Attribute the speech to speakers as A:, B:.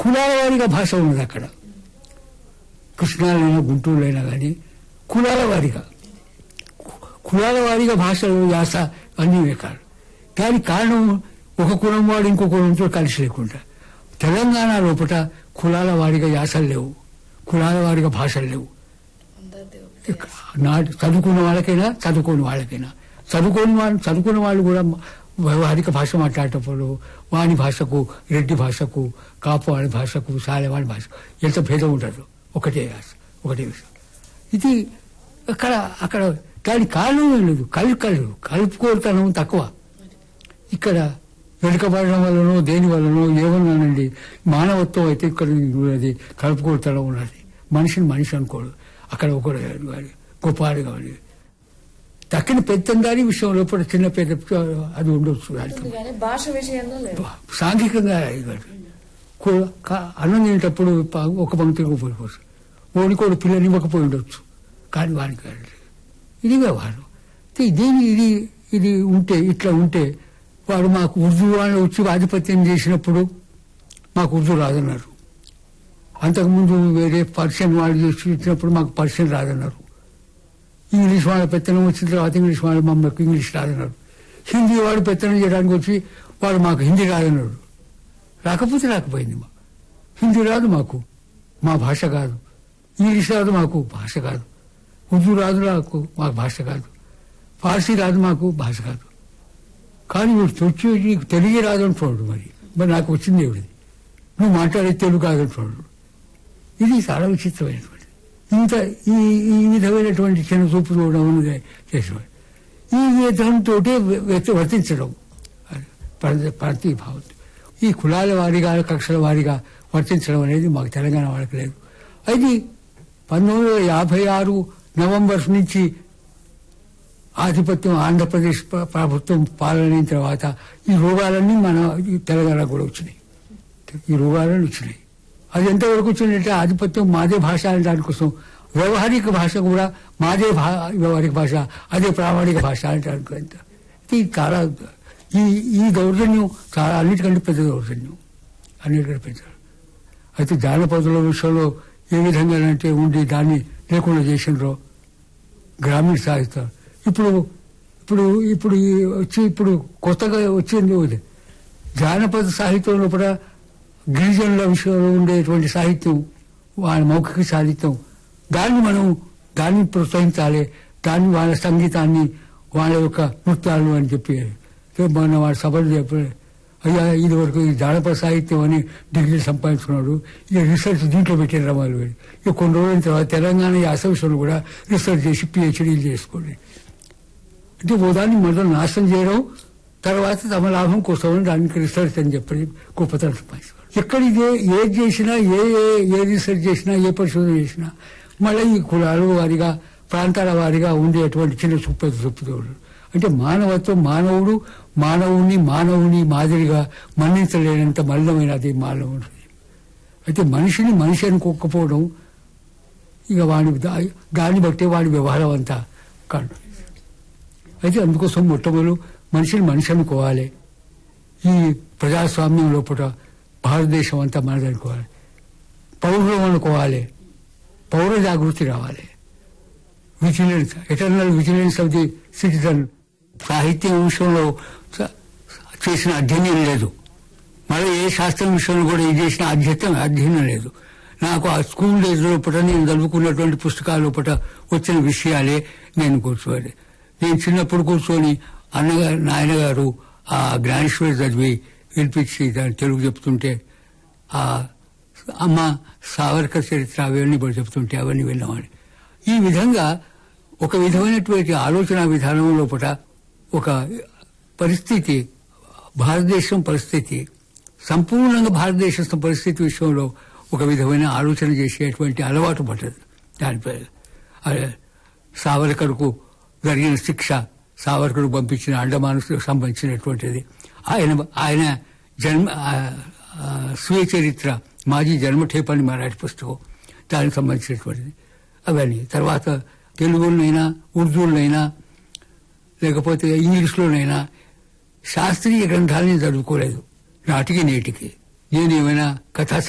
A: కులాల వారిగా భాష ఉన్నది అక్కడ. కృష్ణాలైనా గుంటూరులైనా కానీ కులాల వారిగా భాషలు యాస అన్నీ వేకారు. దానికి కారణం ఒక కులం వాడు ఇంకో కులంతో కలిసి లేకుండా. తెలంగాణ లోపల కులాల వారిగా యాసలు లేవు, కులాల వారిగా భాషలు లేవు. చదువుకున్న వాళ్ళకైనా చదువుకున్న వాళ్ళు కూడా వ్యవహారిక భాష మాట్లాడేటప్పుడు వాని భాషకు, రెడ్డి భాషకు, కాపు వాడి భాషకు, సాలెవాడి భాషకు ఎంత భేదం ఉంటుందో. ఒకటే యాస, ఒకటే విషయం. ఇది అక్కడ దానికి కారణం ఏం లేదు. కలుపుకోలుతనం తక్కువ. ఇక్కడ వెనుకబడడం వల్లనో దేని వల్లనో ఏమన్నానండి, మానవత్వం అయితే ఇక్కడ ఉన్నది, కలుపుకోలుతనం ఉన్నది. మనిషిని మనిషి అనుకోడు. అక్కడ ఒకడు గొప్పవాడు కావాలి. తక్కిన పెద్దందారి విషయం లోపల చిన్న పెద్ద అది ఉండొచ్చు. సాంఘికంగా అన్నం తినేటప్పుడు ఒక పంక్తికి పోయిపోవచ్చు, ఓడికోడు పిల్లలు ఇవ్వకపోయి ఉండొచ్చు. కానీ వానికి ఇది వ్యవహారం. ఇది ఉంటే ఇట్లా ఉంటే వాడు మాకు ఉర్దూ వాళ్ళు వచ్చి ఆధిపత్యం చేసినప్పుడు మాకు ఉర్దూ రాదన్నారు. అంతకుముందు వేరే పర్షియన్ వాళ్ళు చేసి ఇచ్చినప్పుడు మాకు పర్షియన్ రాదన్నారు. ఇంగ్లీష్ వాళ్ళ పెత్తనం వచ్చిన తర్వాత ఇంగ్లీష్ వాళ్ళు మమ్మల్ని ఇంగ్లీష్ రాదన్నారు. హిందీ వాడు పెత్తనం చేయడానికి వచ్చి వాడు మాకు హిందీ రాదన్నాడు. రాకపోయింది. హిందీ రాదు మాకు, మా భాష కాదు. ఇంగ్లీష్ రాదు మాకు, భాష కాదు. ఉర్దూ రాదు మాకు భాష కాదు. ఫార్సీ రాదు మాకు, భాష కాదు. కానీ వీడు తొచ్చి నీకు తెలుగే రాదంటున్నాడు. మరి నాకు వచ్చింది ఏమిటి, నువ్వు మాట్లాడే తెలుగు కాదంటున్నాడు. ఇది చాలా విచిత్రమైనటువంటి ఈ విధమైనటువంటి చిన్న చూపు చూడడం చేసేవాడు. ఈ విధంతో వర్తించడం ప్రతి భావం. ఈ కులాల వారిగా, కక్షల వారిగా వర్తించడం అనేది మాకు తెలంగాణ వాళ్ళకి లేదు. అది 1956 నవంబర్ నుంచి ఆధిపత్యం ఆంధ్రప్రదేశ్ ప్రభుత్వం పాలన తర్వాత ఈ రోగాలన్నీ మన తెలంగాణ కూడా వచ్చినాయి. అది ఎంతవరకు వచ్చిందంటే ఆధిపత్యం మాదే భాష అనే దానికోసం వ్యవహారిక భాష కూడా మాదే వ్యవహారిక భాష, అదే ప్రామాణిక భాష అంటే ఇది చాలా ఈ దౌర్జన్యం చాలా అన్నిటికంటే పెద్ద దౌర్జన్యం. అయితే జానపదుల విషయంలో ఏ విధంగా అంటే ఉండి దాన్ని లేకుండా చేసినరో గ్రామీణ సాహిత్యం ఇప్పుడు కొత్తగా వచ్చింది జానపద సాహిత్యంలో కూడా గిరిజనుల విషయంలో ఉండేటువంటి సాహిత్యం, వాళ్ళ మౌఖిక సాహిత్యం, దాన్ని ప్రోత్సహించాలి. వాళ్ళ సంగీతాన్ని, వాళ్ళ యొక్క నృత్యాలు అని చెప్పి మొన్న వాళ్ళ సభలు చెప్పారు. అయ్యా ఇది వరకు ఈ జానపద సాహిత్యం అని డిగ్రీ సంపాదించుకున్నాడు, ఇక రీసెర్చ్ దీంట్లో పెట్టిన రమాలు వేడి. ఇక కొన్ని రోజుల తర్వాత తెలంగాణ యాస విషయంలో కూడా రీసెర్చ్ చేసి PhDలు చేసుకోండి. అంటే దాన్ని మొదలు నాశనం చేయడం, తర్వాత తమ లాభం కోసం దానికి రీసెర్చ్ అని చెప్పి గొప్పతనం సంపాదించుకోవాలి. ఎక్కడ ఏది చేసినా, ఏ రీసెర్చ్ చేసినా, ఏ పరిశోధన చేసినా మళ్ళీ ఈ కులాల వారిగా, ప్రాంతాల వారిగా ఉండేటువంటి చిన్న చూపుతోడు. అంటే మానవత్వం, మానవుని మాదిరిగా మన్నించలేనంత మలినమైనది మానవుడు. అయితే మనిషిని మనిషి అనుకోకపోవడం, ఇక దాన్ని బట్టే వాడి వ్యవహారం అంతా కాదు. అయితే అందుకోసం మొట్టమొదలు మనిషిని మనిషి అనుకోవాలి. ఈ ప్రజాస్వామ్యం లోపల భారతదేశం అంతా మనదనుకోవాలి. పౌరులం అనుకోవాలి. పౌర జాగృతి రావాలి. Vigilance, eternal vigilance of the citizen. సాహిత్యం విషయంలో చేసిన అధ్యయనం లేదు, మళ్ళీ ఏ శాస్త్రం విషయంలో కూడా ఇది చేసిన అధ్యయనం లేదు. నాకు ఆ స్కూల్ డేస్ లోపల నేను చదువుకున్నటువంటి పుస్తకాల లోపల వచ్చిన విషయాలే నేను కూర్చోవాలి. నేను చిన్నప్పుడు కూర్చొని నాయనగారు ఆ జ్ఞానేశ్వరి చదివి వినిపించి దాని తెలుగు చెప్తుంటే, ఆ అమ్మ సావర్కర్ చరిత్ర అవన్నీ కూడా చెప్తుంటే అవన్నీ విన్నవాడి. ఈ విధంగా ఒక విధమైనటువంటి ఆలోచన విధానం లోపల ఒక పరిస్థితి, భారతదేశం పరిస్థితి, సంపూర్ణంగా భారతదేశ పరిస్థితి విషయంలో ఒక విధమైన ఆలోచన చేసేటువంటి అలవాటు పడ్డది. దానిపై సావర్కర్కు జరిగిన శిక్ష, సావర్కర్కు పంపించిన అండమాన్కు సంబంధించినటువంటిది, ఆయన స్వీయ చరిత్ర, మాజీ జన్మఠేపని మరాఠీ పుస్తకం, దానికి సంబంధించినటువంటిది అవన్నీ. తర్వాత తెలుగులోనైనా, ఉర్దూలోనైనా, లేకపోతే ఇంగ్లీష్లోనైనా శాస్త్రీయ గ్రంథాలని చదువుకోలేదు నాటికి నేటికి. నేను ఏమైనా కథా